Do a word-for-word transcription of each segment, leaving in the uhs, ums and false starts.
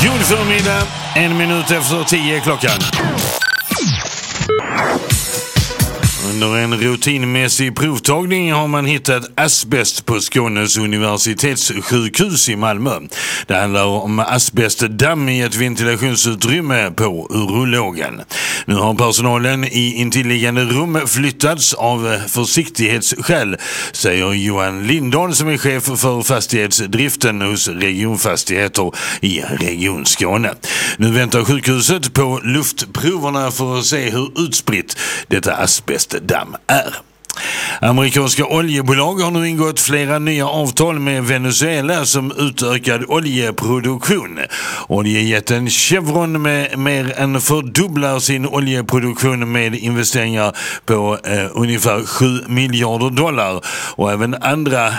God förmiddag, en minut efter tio klockan. Under en rutinmässig provtagning har man hittat asbest på Skånes universitetssjukhus i Malmö. Det handlar om asbestdamm i ett ventilationsutrymme på urologen. Nu har personalen i intilliggande rum flyttats av försiktighetsskäl, säger Johan Lindahl som är chef för fastighetsdriften hos Regionfastigheter i Region Skåne. Nu väntar sjukhuset på luftproverna för att se hur utspritt detta asbestdamm är. Amerikanska oljebolag har nu ingått flera nya avtal med Venezuela som utökad oljeproduktion. Oljejätten Chevron med mer än fördubblar sin oljeproduktion med investeringar på eh, ungefär sju miljarder dollar. Och även andra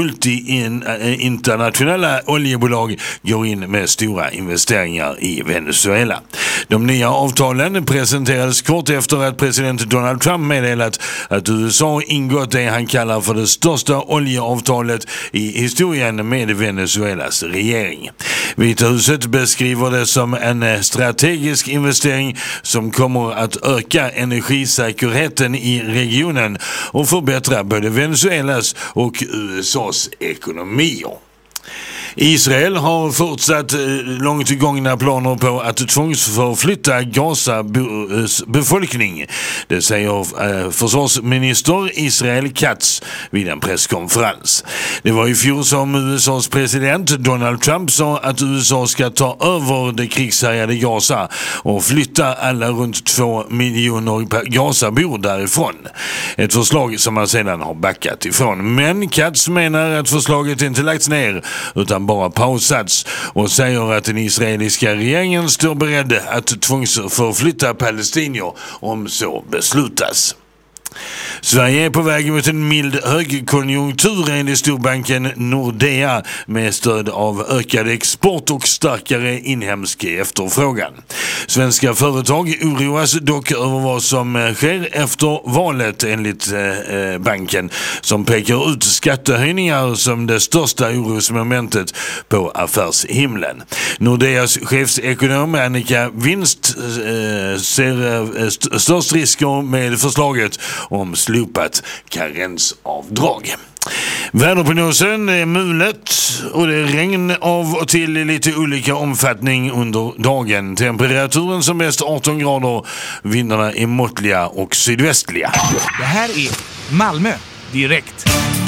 multi-internationella oljebolag går in med stora investeringar i Venezuela. De nya avtalen presenterades kort efter att president Donald Trump meddelat att U S A har ingått det han kallar för det största oljeavtalet i historien med Venezuelas regering. Vita huset beskriver det som en strategisk investering som kommer att öka energisäkerheten i regionen och förbättra både Venezuelas och U S A:s ekonomier. Israel har fortsatt långt gångna planer på att tvångsförflytta Gaza befolkning. Det säger försvarsminister Israel Katz vid en presskonferens. Det var i fjol som U S A:s president Donald Trump sa att U S A ska ta över det krigshärjade Gaza och flytta alla runt två miljoner Gazabor därifrån. Ett förslag som man sedan har backat ifrån. Men Katz menar att förslaget inte lagts ner utan bara pausats och säger att den israeliska regeringen står beredd att tvångsförflytta palestinier om så beslutas. Sverige är på väg mot en mild högkonjunktur enligt storbanken Nordea med stöd av ökad export och starkare inhemsk efterfrågan. Svenska företag oroas dock över vad som sker efter valet enligt eh, banken som pekar ut skattehöjningar som det största orosmomentet på affärshimlen. Nordeas chefsekonom Annika Winst eh, ser eh, st- störst risker med förslaget om slopat karensavdrag. Väderprognosen är mulet och det är regn av och till i lite olika omfattning under dagen. Temperaturen som mest arton grader, vindarna är måttliga och sydvästliga. Det här är Malmö direkt.